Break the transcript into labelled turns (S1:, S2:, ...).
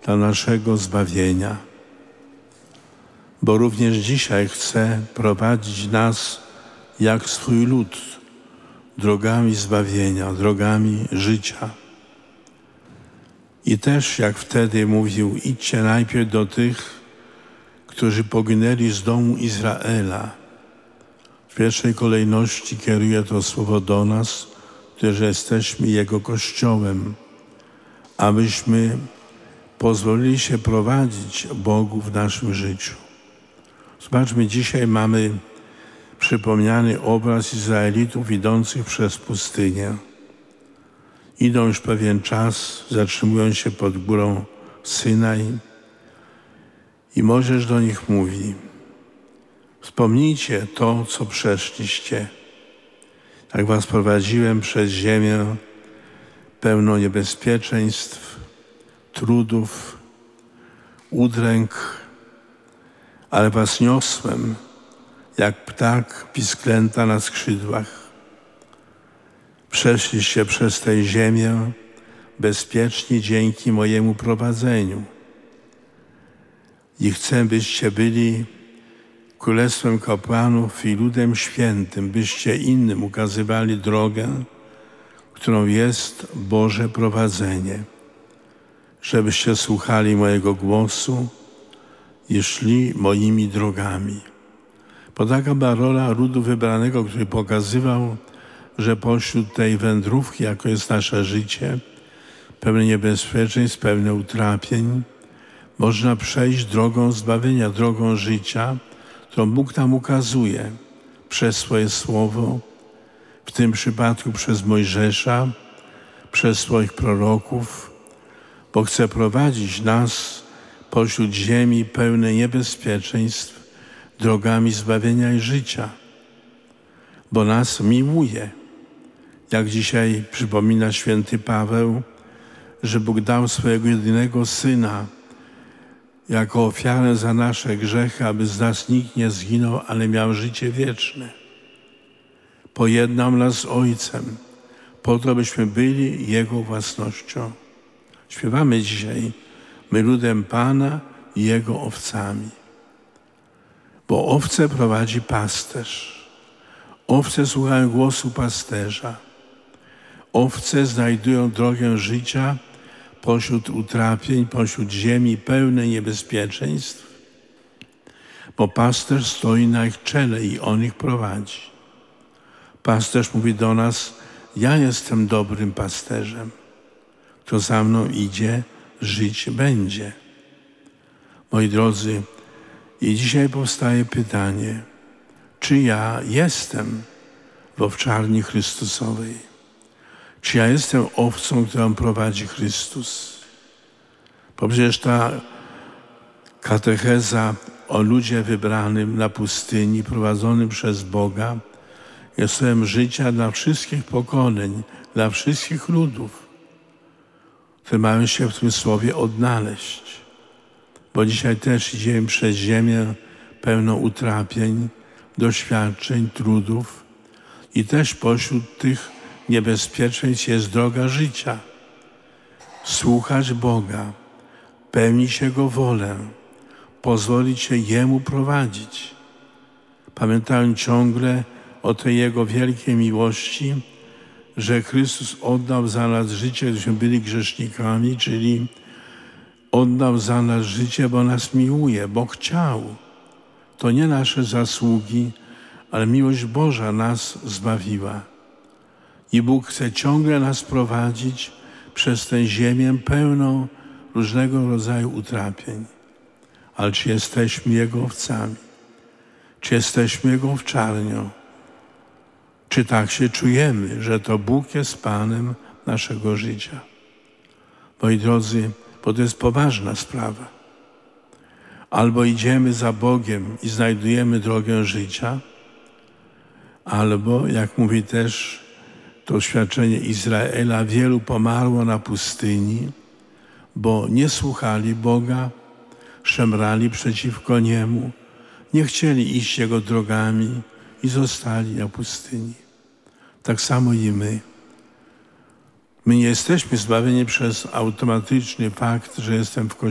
S1: dla naszego zbawienia. Bo również dzisiaj chce prowadzić nas jak swój lud drogami zbawienia, drogami życia. I też jak wtedy mówił, idźcie najpierw do tych, którzy poginęli z domu Izraela. W pierwszej kolejności kieruje to słowo do nas, którzy jesteśmy Jego Kościołem, abyśmy pozwolili się prowadzić Bogu w naszym życiu. Zobaczmy, dzisiaj mamy przypomniany obraz Izraelitów idących przez pustynię. Idą już pewien czas, zatrzymują się pod górą Synaj i Mojżesz do nich mówi: wspomnijcie to, co przeszliście, jak was prowadziłem przez ziemię pełną niebezpieczeństw, trudów, udręk, ale was niosłem jak ptak pisklęta na skrzydłach. Przeszliście przez tę ziemię bezpiecznie dzięki mojemu prowadzeniu. I chcę, byście byli królestwem kapłanów i ludem świętym, byście innym ukazywali drogę, którą jest Boże prowadzenie, żebyście słuchali mojego głosu i szli moimi drogami. Bo taka była rola ludu wybranego, który pokazywał, że pośród tej wędrówki, jaką jest nasze życie, pełne niebezpieczeństw, pełne utrapień, można przejść drogą zbawienia, drogą życia, którą Bóg nam ukazuje przez swoje słowo, w tym przypadku przez Mojżesza, przez swoich proroków, bo chce prowadzić nas pośród ziemi pełnej niebezpieczeństw drogami zbawienia i życia, bo nas miłuje. Jak dzisiaj przypomina święty Paweł, że Bóg dał swojego jedynego Syna jako ofiarę za nasze grzechy, aby z nas nikt nie zginął, ale miał życie wieczne. Pojednał nas z Ojcem, po to, byśmy byli Jego własnością. Śpiewamy dzisiaj: my ludem Pana i Jego owcami. Bo owce prowadzi pasterz. Owce słuchają głosu pasterza. Owce znajdują drogę życia pośród utrapień, pośród ziemi pełnej niebezpieczeństw, bo pasterz stoi na ich czele i on ich prowadzi. Pasterz mówi do nas: ja jestem dobrym pasterzem. Kto za mną idzie, żyć będzie. Moi drodzy, i dzisiaj powstaje pytanie, czy ja jestem w owczarni Chrystusowej? Czy ja jestem owcą, którą prowadzi Chrystus? Bo przecież ta katecheza o ludzie wybranym na pustyni, prowadzonym przez Boga, jest słowem życia dla wszystkich pokoleń, dla wszystkich ludów, które mają się w tym słowie odnaleźć. Bo dzisiaj też idziemy przez ziemię pełną utrapień, doświadczeń, trudów i też pośród tych niebezpieczeństw jest droga życia. Słuchać Boga, pełnić Jego wolę, pozwolić się Jemu prowadzić. Pamiętałem ciągle o tej Jego wielkiej miłości, że Chrystus oddał za nas życie, gdyśmy byli grzesznikami, czyli oddał za nas życie, bo nas miłuje, bo chciał. To nie nasze zasługi, ale miłość Boża nas zbawiła. I Bóg chce ciągle nas prowadzić przez tę ziemię pełną różnego rodzaju utrapień. Ale czy jesteśmy Jego owcami? Czy jesteśmy Jego owczarnią? Czy tak się czujemy, że to Bóg jest Panem naszego życia? Moi drodzy, bo to jest poważna sprawa. Albo idziemy za Bogiem i znajdujemy drogę życia, albo, jak mówi też to świadczenie Izraela, wielu pomarło na pustyni, bo nie słuchali Boga, szemrali przeciwko Niemu, nie chcieli iść Jego drogami i zostali na pustyni. Tak samo i my. My nie jesteśmy zbawieni przez automatyczny fakt, że jestem w Kościele.